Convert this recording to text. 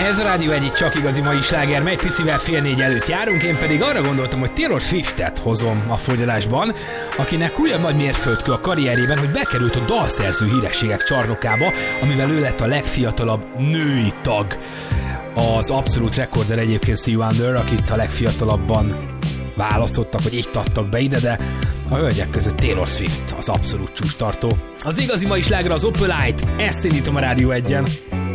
Ez a Rádió egyik csak igazi mai sláger, mely picivel 3:30 előtt járunk, én pedig arra gondoltam, hogy Taylor Swiftet hozom a fogyalásban, akinek újabb nagy mérföldkő a karrierében, hogy bekerült a dalszerző hírességek csarnokába, amivel ő lett a legfiatalabb női tag. Az abszolút rekorder egyébként Stevie Wonder, akit a legfiatalabban választottak, vagy így adtak be ide, de a hölgyek között Taylor Swift az abszolút csúcstartó. Az igazi mai sláger az Opalite, ezt indítom a Rádió 1-en.